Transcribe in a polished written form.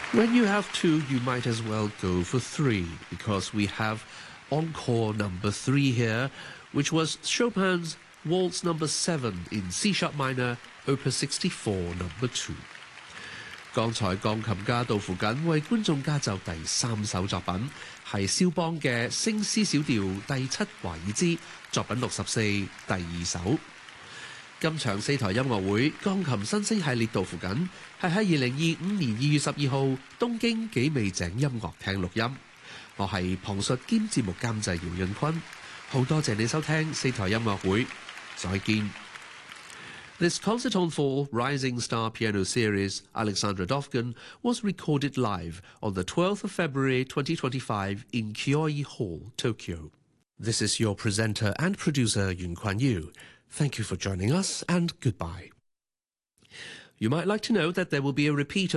When you have two, you might as well go for three, because we have encore number 3 here, which was Chopin's Waltz number 7 in C-sharp minor, Opus 64 number 2. 剛才鋼琴家杜甫瑾為觀眾加奏第3首作品，係肖邦嘅升 C 小調第7華爾茲作品64第2首。今場4台音樂會鋼琴新星系列杜甫瑾係喺2025年2月12號東京紀美井音樂廳錄音。我係旁述兼節目監製姚潤坤，好多謝你收聽4台音樂會，再見。This Concerton for Rising Star Piano Series, Alexandra Dovgan, was recorded live on the 12th of February 2025 in Kyoei Hall, Tokyo. This is your presenter and producer, Yun Kuan Yu. Thank you for joining us, and goodbye. You might like to know that there will be a repeat of